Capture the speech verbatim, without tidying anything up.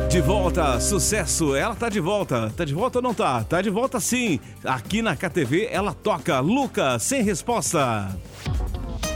De volta, sucesso, ela tá de volta. Tá de volta ou não tá? Tá de volta sim. Aqui na K T V ela toca Luca, sem resposta.